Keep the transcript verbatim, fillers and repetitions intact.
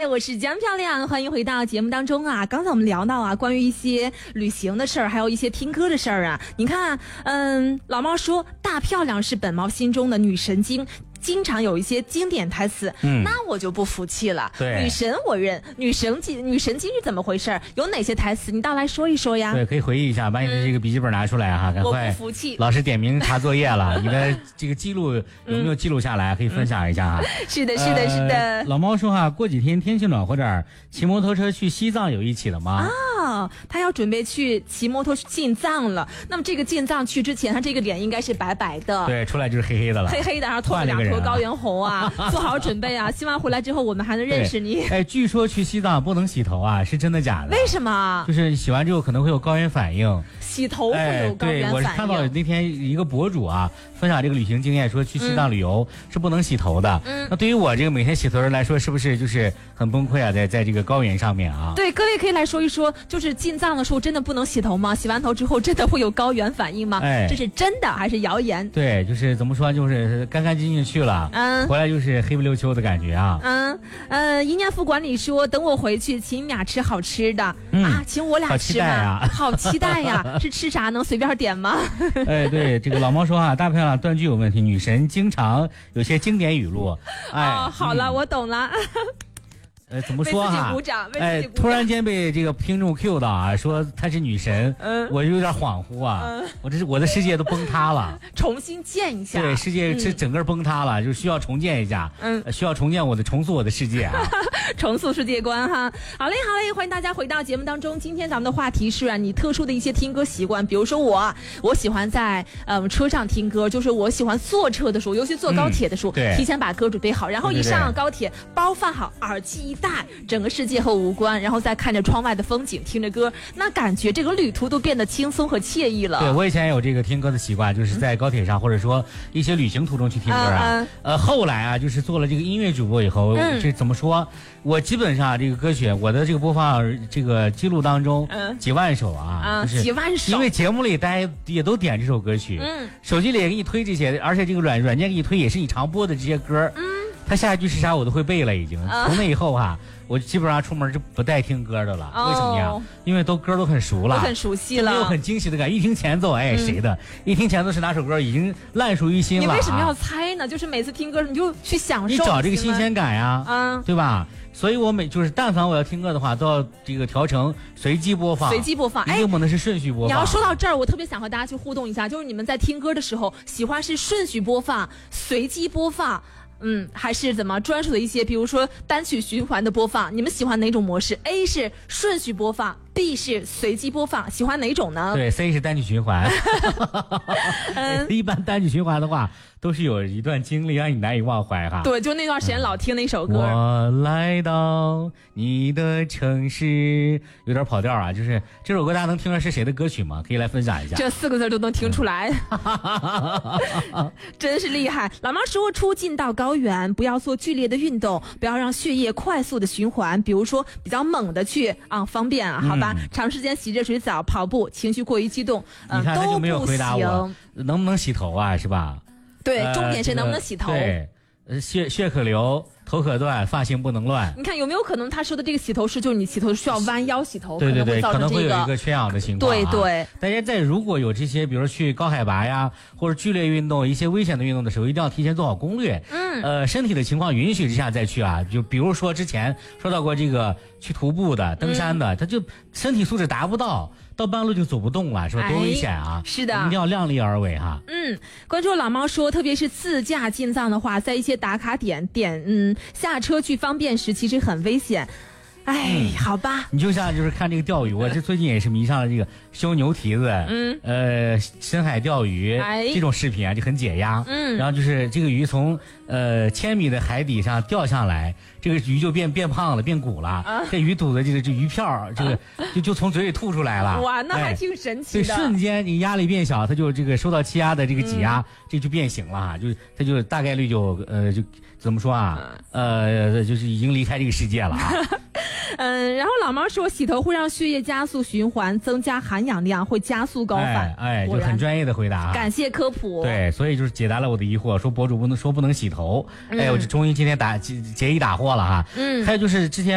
我是江漂亮，欢迎回到节目当中啊。刚才我们聊到啊，关于一些旅行的事儿，还有一些听歌的事儿啊。你看，嗯，老猫说大漂亮是本猫心中的女神经。经常有一些经典台词，嗯，那我就不服气了。 对， 女神我认，女神经女神经是怎么回事？有哪些台词？你倒来说一说呀。 对，可以回忆一下，把你的这个笔记本拿出来哈，赶快。 我不服气。 老师点名查作业了，你的这个记录有没有记录下来？可以分享一下哈。 是的，是的，呃、是的。 老猫说哈，过几天天气暖和点儿，骑摩托车去西藏有一起了吗？ 啊，他要准备去骑摩托进藏了。那么这个进藏去之前，他这个脸应该是白白的。 对，出来就是黑黑的了。 黑黑的，然后拖着两坨高原红啊。做好准备啊！希望回来之后我们还能认识你。 哎，据说去西藏不能洗头啊，是真的假的？ 为什么？ 就是洗完之后可能会有高原反应。 洗头会有高原反应？ 哎、对，我是看到那天一个博主啊分享这个旅行经验，说去西藏旅游是不能洗头的。嗯，那对于我这个每天洗头人来说，是不是就是很崩溃啊？在在这个高原上面啊？ 对，各位可以来说一说，就是进藏的时候真的不能洗头吗？洗完头之后真的会有高原反应吗？哎，这是真的还是谣言？ 对，就是怎么说，就是干干净净去了，嗯，回来就是黑不溜秋的感觉啊。 嗯呃，一念副管理说，等我回去请你俩吃好吃的、嗯、啊，请我俩吃吗？好期待呀！啊、是吃啥能随便点吗？ 哎，对，这个老猫说啊，大漂亮断句有问题，女神经常有些经典语录。哎， 哦、好了、嗯，我懂了。 呃，怎么说哈？ 鼓掌， 哎，突然间被这个听众 Q 到啊，说她是女神，嗯，我有点恍惚啊，嗯、我这是我的世界都崩塌了， 重新建一下， 对，世界是整个崩塌了，嗯、就需要重建一下，嗯，需要重建我的，重塑我的世界啊， 重塑世界观哈。好嘞，好嘞，欢迎大家回到节目当中。今天咱们的话题是啊，你特殊的一些听歌习惯，比如说我，我喜欢在嗯车上听歌，就是我喜欢坐车的时候，尤其坐高铁的时候，嗯、对，提前把歌准备好，然后一上高铁，包放好，耳机一戴，整个世界和无关，然后再看着窗外的风景，听着歌，那感觉这个旅途都变得轻松和惬意了。 对，我以前有这个听歌的习惯，就是在高铁上、嗯、或者说一些旅行途中去听歌啊。嗯、呃，后来啊，就是做了这个音乐主播以后，嗯、这怎么说？我基本上这个歌曲，我的这个播放这个记录当中，嗯、几万首啊， 嗯、 就是几万首。 因为节目里大家也都点这首歌曲，嗯，手机里也给你推这些，而且这个软软件给你推也是你常播的这些歌，嗯，它下一句是啥我都会背了，已经。嗯、从那以后哈、啊。我基本上出门就不带听歌的了，哦、为什么呀？因为都歌都很熟了， 都很熟悉了， 没有很惊喜的感。一听前奏，哎，嗯、谁的？一听前奏是哪首歌，已经烂熟于心了。 你为什么要猜呢？就是每次听歌，你就去享受， 你找这个新鲜感呀，嗯，对吧？所以我每就是但凡我要听歌的话，都要这个调成随机播放， 随机播放， 一定不能是顺序播放。 你要说到这儿，我特别想和大家去互动一下，就是你们在听歌的时候，喜欢是顺序播放、随机播放？嗯，还是怎么专属的一些，比如说单曲循环的播放，你们喜欢哪种模式 ？A 是顺序播放 ，B 是随机播放，喜欢哪种呢？ 对 ，C 是单曲循环。嗯，一般单曲循环的话，都是有一段经历让你难以忘怀哈。 对，就那段时间老听那首歌。 我来到你的城市，有点跑调啊，就是这首歌大家能听出是谁的歌曲吗？可以来分享一下。 这四个字都能听出来，嗯、真是厉害。老妈说，出进到高原，不要做剧烈的运动，不要让血液快速的循环，比如说比较猛的去啊，方便啊，好吧？嗯、长时间洗热水澡、跑步，情绪过于激动，嗯、 你看他就没有回答我，能不能洗头啊？是吧？ 对，重点是能不能洗头？ 呃、对，呃，血血可流，头可断，发型不能乱。 你看有没有可能他说的这个洗头是，就是你洗头需要弯腰洗头， 对对对， 可能会造成这个， 可能会有一个缺氧的情况、啊。 对对， 大家在如果有这些，比如去高海拔呀，或者剧烈运动、一些危险的运动的时候，一定要提前做好攻略。嗯，呃，身体的情况允许之下再去啊。就比如说之前说到过这个去徒步的、登山的，嗯、他就身体素质达不到。到半路就走不动了，是吧？多危险啊！ 是的， 一定要量力而为哈。 嗯，关注老猫说，特别是自驾进藏的话，在一些打卡点点，嗯，下车去方便时，其实很危险。哎、嗯，好吧。 你就像就是看这个钓鱼，我这最近也是迷上了这个修牛蹄子，嗯，呃，深海钓鱼、哎、这种视频啊，就很解压。嗯，然后就是这个鱼从呃千米的海底上钓上来，这个鱼就变变胖了，变鼓了。啊、这鱼肚子这个这鱼票，这个、啊、就就从嘴里吐出来了。 哇，那还挺神奇的。 对、哎，瞬间你压力变小，它就这个受到气压的这个挤压，嗯、这就变形了哈，就它就大概率就呃就怎么说啊？呃，就是已经离开这个世界了啊。 嗯，然后老猫说，洗头会让血液加速循环，增加含氧量，会加速高反。 哎，哎就很专业的回答啊！ 感谢科普。 对，所以就是解答了我的疑惑，说博主不能说不能洗头。嗯、哎，我就终于今天打解解疑打惑了哈。嗯，还有就是之前。